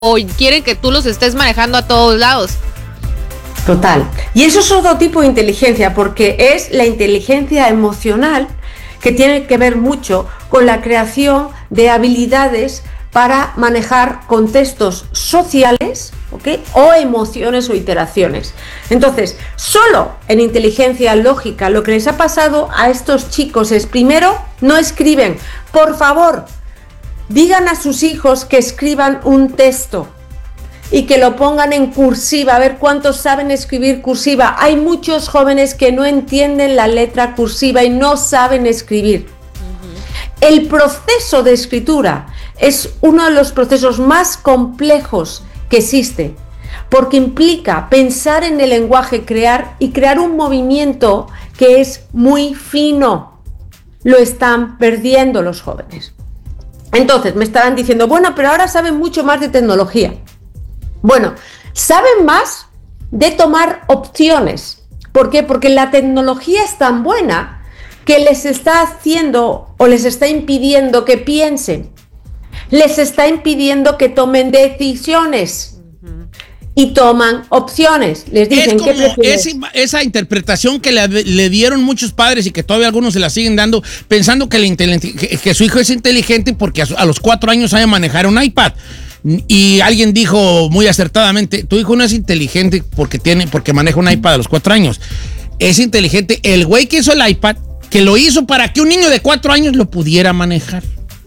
o quieren que tú los estés manejando a todos lados. Total. Y eso es otro tipo de inteligencia, porque es la inteligencia emocional, que tiene que ver mucho con la creación de habilidades para manejar contextos sociales, ¿okay? O emociones o iteraciones. Entonces, solo en inteligencia lógica lo que les ha pasado a estos chicos es, primero, no escriben. Por favor, digan a sus hijos que escriban un texto y que lo pongan en cursiva, a ver cuántos saben escribir cursiva. Hay muchos jóvenes que no entienden la letra cursiva y no saben escribir. El proceso de escritura es uno de los procesos más complejos que existe, porque implica pensar en el lenguaje, crear un movimiento que es muy fino. Lo están perdiendo los jóvenes. Entonces me estarán diciendo, bueno, pero ahora saben mucho más de tecnología. Bueno, saben más de tomar opciones. ¿Por qué? Porque la tecnología es tan buena que les está haciendo o les está impidiendo que piensen. Les está impidiendo que tomen decisiones y toman opciones. Les dicen es como esa interpretación que le dieron muchos padres y que todavía algunos se la siguen dando, pensando que su hijo es inteligente porque a los 4 años sabe manejar un iPad. Y alguien dijo muy acertadamente, tu hijo no es inteligente porque maneja un iPad a los 4 años. Es inteligente el güey que hizo el iPad, que lo hizo para que un niño de 4 años lo pudiera manejar.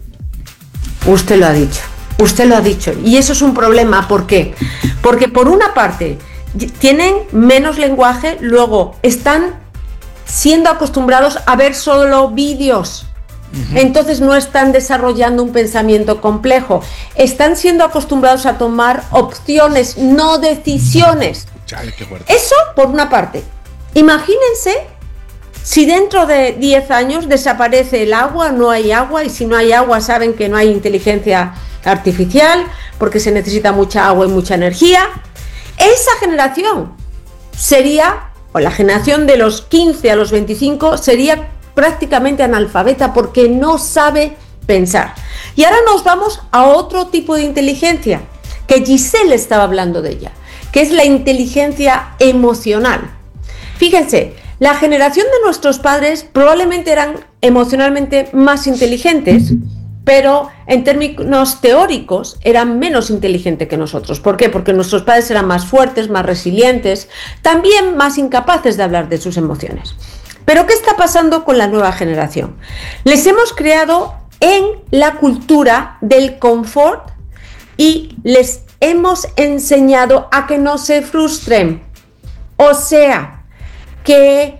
Usted lo ha dicho. Usted lo ha dicho. Y eso es un problema. ¿Por qué? Porque por una parte tienen menos lenguaje, luego están siendo acostumbrados a ver solo vídeos. Entonces no están desarrollando un pensamiento complejo. Están siendo acostumbrados a tomar opciones, no decisiones. Chale, qué fuerte. Eso por una parte. Imagínense si dentro de 10 años desaparece el agua, no hay agua, y si no hay agua saben que no hay inteligencia artificial porque se necesita mucha agua y mucha energía. Esa generación sería, o la generación de los 15 a los 25 sería prácticamente analfabeta porque no sabe pensar. Y ahora nos vamos a otro tipo de inteligencia, que Giselle estaba hablando de ella, que es la inteligencia emocional. Fíjense, la generación de nuestros padres probablemente eran emocionalmente más inteligentes, pero en términos teóricos eran menos inteligentes que nosotros. ¿Por qué? Porque nuestros padres eran más fuertes, más resilientes, también más incapaces de hablar de sus emociones. Pero ¿qué está pasando con la nueva generación? Les hemos creado en la cultura del confort y les hemos enseñado a que no se frustren. O sea, que,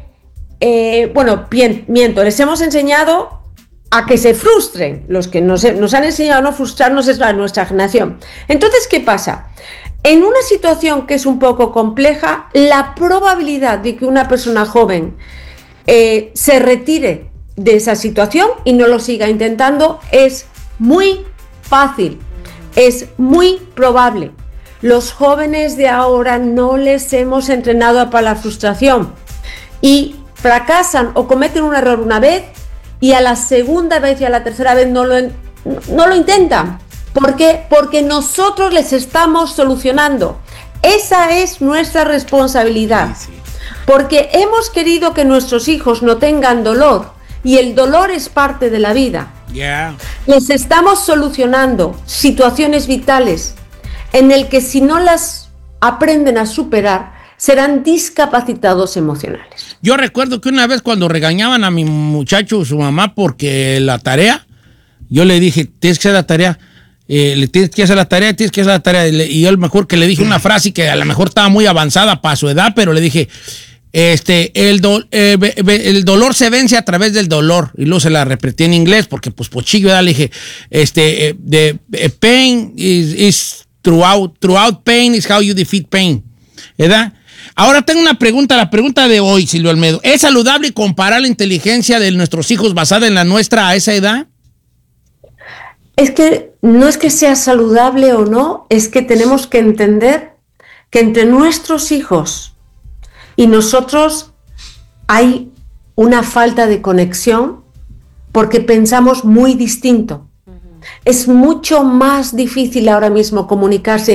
miento, les hemos enseñado a que se frustren. Los que nos han enseñado a no frustrarnos es nuestra generación. Entonces, ¿qué pasa? En una situación que es un poco compleja, la probabilidad de que una persona joven se retire de esa situación y no lo siga intentando es muy fácil, es muy probable. Los jóvenes de ahora no les hemos entrenado para la frustración y fracasan o cometen un error una vez y a la segunda vez y a la tercera vez no lo intentan. ¿Por qué? Porque nosotros les estamos solucionando. Esa es nuestra responsabilidad. Sí. Porque hemos querido que nuestros hijos no tengan dolor y el dolor es parte de la vida. Yeah. Les estamos solucionando situaciones vitales en el que si no las aprenden a superar serán discapacitados emocionales. Yo recuerdo que una vez cuando regañaban a mi muchacho, su mamá, porque la tarea, yo le dije, tienes que hacer la tarea. Tienes que hacer la tarea. Y yo mejor que le dije una frase que a lo mejor estaba muy avanzada para su edad, pero le dije, el dolor se vence a través del dolor. Y luego se la repetí en inglés porque pues pochillo, ¿verdad? Le dije, pain is throughout pain is how you defeat pain, ¿verdad? Ahora tengo una pregunta, la pregunta de hoy, Silvio Olmedo. ¿Es saludable comparar la inteligencia de nuestros hijos basada en la nuestra a esa edad? Es que no es que sea saludable o no, es que tenemos que entender que entre nuestros hijos y nosotros hay una falta de conexión porque pensamos muy distinto. Es mucho más difícil ahora mismo comunicarse